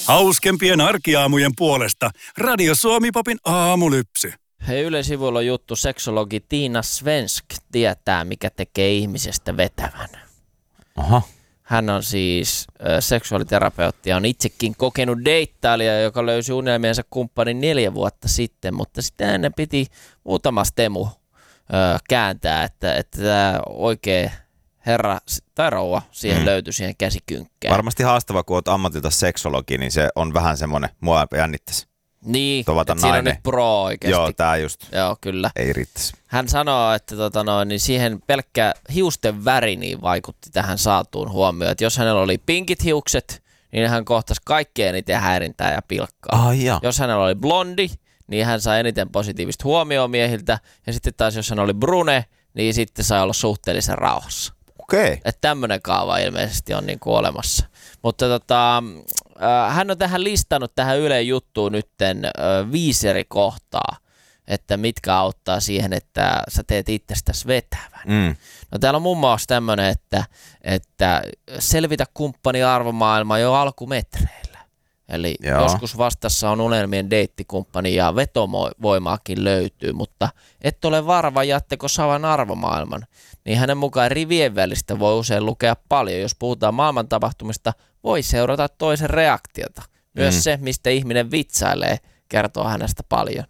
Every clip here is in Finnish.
Hauskempien arkiaamujen puolesta Radio Suomi-popin aamulypsy. Hei, Yle sivuilla on juttu, seksologi Tiina Svensk tietää, mikä tekee ihmisestä vetävän. Aha. Hän on siis seksuaaliterapeutti ja on itsekin kokenut deittailija, joka löysi unelmiensa kumppanin 4 vuotta sitten, mutta sitä ennen piti muutama stemu kääntää, että tämä oikea herra tai rouva siihen löytyi siihen käsikynkkään. Varmasti haastava, kun olet ammatilta seksologi, niin se on vähän semmoinen, mua jännittäisi. Niin, että siinä on nyt pro oikeasti. Joo, tää just. Joo, kyllä. Ei riittäisi. Hän sanoo, että niin siihen pelkkä hiusten väri niin vaikutti tähän saatuun huomioon. Että jos hänellä oli pinkit hiukset, niin hän kohtasi kaikkein eniten häirintää ja pilkkaa. Jos hänellä oli blondi, niin hän sai eniten positiivista huomioon miehiltä. Ja sitten taas jos hän oli brune, niin sitten sai olla suhteellisen rauhassa. Okei. Että tämmöinen kaava ilmeisesti on niin kuin olemassa. Mutta hän on tähän listannut tähän Ylen juttuun nytten 5 eri kohtaa, että mitkä auttaa siihen, että sä teet itsestäsi vetävän. No täällä on muun muassa tämmöinen, että selvitä kumppani arvomaailmaa jo alkumetreillä. Eli joskus vastassa on unelmien deittikumppani ja vetovoimaakin löytyy, mutta et ole varma, jaatteko saman arvomaailman. Niin hänen mukaan rivien välistä voi usein lukea paljon. Jos puhutaan maailman tapahtumista, voi seurata toisen reaktiota. Myös se, mistä ihminen vitsailee, kertoo hänestä paljon.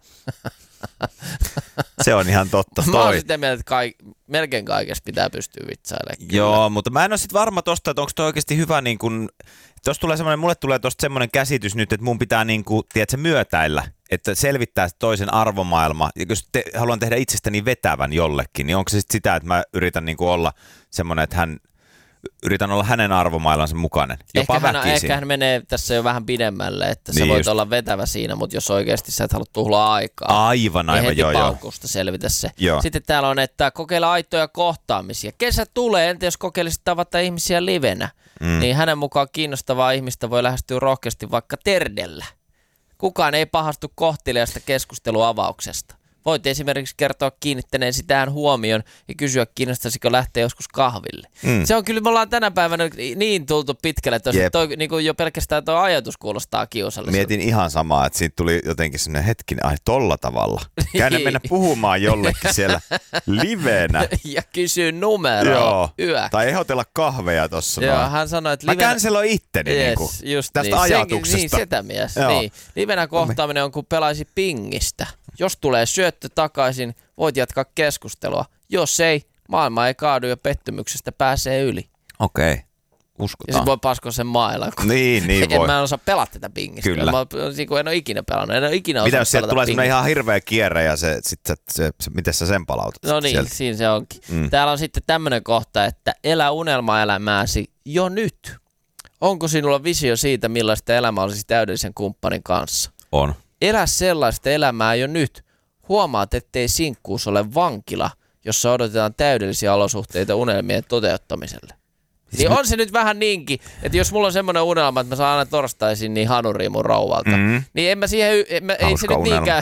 Se on ihan totta. Mä oon sitä mieltä, että melkein kaikessa pitää pystyä vitsailemaan. Joo, mutta mä en ole sitten varma tosta, että onko toi oikeasti hyvä niin kun, mulle tulee tosta semmoinen käsitys nyt, että mun pitää niin kuin, tiedätkö, myötäillä, että selvittää toisen arvomaailma. Ja jos haluan tehdä itsestäni vetävän jollekin, niin onko se sitten sitä, että mä yritän niin kuin olla semmoinen, että yritän olla hänen arvomaailmansa mukainen. Jopa ehkä hän menee tässä jo vähän pidemmälle, että sä voit olla vetävä siinä, mutta jos oikeasti sä et halua tuhlaa aikaa, aivan, niin heti joo. paukusta selvitä se. Joo. Sitten täällä on, että kokeile aitoja kohtaamisia. Kesä tulee, entä jos kokeilisit tavata ihmisiä livenä? Niin hänen mukaan kiinnostavaa ihmistä voi lähestyä rohkeasti vaikka terdellä. Kukaan ei pahastu kohteliasta keskusteluavauksesta. Voit esimerkiksi kertoa kiinnittäneesi tähän huomioon ja kysyä, kiinnostaisiko lähteä joskus kahville. Se on kyllä, me ollaan tänä päivänä niin tultu pitkälle, että niin jo pelkästään tuo ajatus kuulostaa kiusalliselta. Mietin ihan samaa, että siitä tuli jotenkin sellainen hetkinen, tolla tavalla. Käyn mennä puhumaan jollekin siellä livenä. Ja kysyy numeroa. Tai ehdotella kahveja tossa. Joo, hän sanoi, että mä canceloi itteni tästä niin. ajatuksesta. Niin, setä mies. Niin. Livenä kohtaaminen on kuin pelaisi pingistä. Jos tulee syöttö takaisin, voit jatkaa keskustelua. Jos ei, maailma ei kaadu ja pettymyksestä pääsee yli. Okei, uskotaan. Ja sit voi paskoa sen mailan. Niin voi. Mä en osaa pelata tätä pingistä. Kyllä. En ole ikinä pelannut. Mitä jos sieltä tulee semmoinen ihan hirveä kierre ja miten sä sen palautat? No niin, sieltä? Siinä se onkin. Täällä on sitten tämmöinen kohta, että elä unelmaelämääsi jo nyt. Onko sinulla visio siitä, millaista elämä olisi täydellisen kumppanin kanssa? On. Elä sellaista elämää jo nyt. Huomaat, ettei sinkkuus ole vankila, jossa odotetaan täydellisiä olosuhteita unelmien toteuttamiselle. Niin on se nyt vähän niinkin, että jos mulla on semmoinen unelma, että mä saan aina torstaisin niin hanuriin mun rouvalta, niin en mä siihen, ei se nyt niinkään,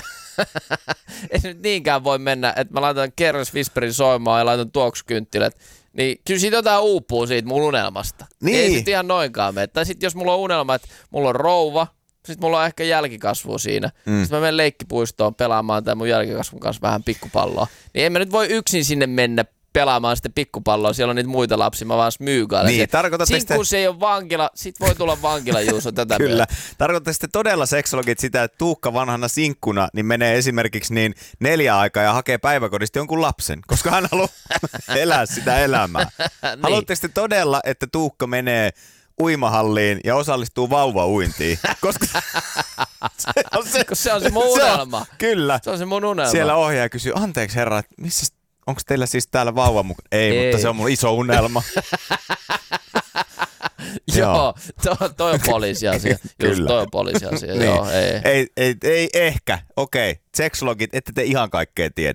ei se nyt niinkään voi mennä, että mä laitan Keres Whisperin soimaan ja laitan tuoksukynttilät. Niin kyllä siitä jotain uupuu siitä mun unelmasta. Niin. Ei sit ihan noinkaan mene. Tai sit jos mulla on unelma, että mulla on rouva, sitten mulla on ehkä jälkikasvua siinä. Sitten mä menen leikkipuistoon pelaamaan tämän mun jälkikasvun kanssa vähän pikkupalloa. Niin en mä nyt voi yksin sinne mennä pelaamaan sitten pikkupalloa. Siellä on niitä muita lapsia, mä vaan smyygailen. Niin, kun se ei ole vankila, sit voi tulla vankila, Juuso, tätä Kyllä. Tarkoittaa sitten todella seksologit sitä, että Tuukka vanhana sinkkuna niin menee esimerkiksi 4 aikaa ja hakee päiväkodista jonkun lapsen, koska hän haluaa elää sitä elämää. Niin. Haluatteko te todella, että Tuukka menee uimahalliin ja osallistuu vauvauintiin, koska se on se mun unelma. Kyllä. Se on se mun unelma. Siellä ohjaaja kysyy, anteeksi herra, onko teillä siis täällä vauva mukaan? Ei, mutta se on mun iso unelma. Joo, toi on poliisiasia. Just toi on poliisiasia. Niin. Joo, ei ehkä. Okei. Seksologit, ette te ihan kaikkea tiedä.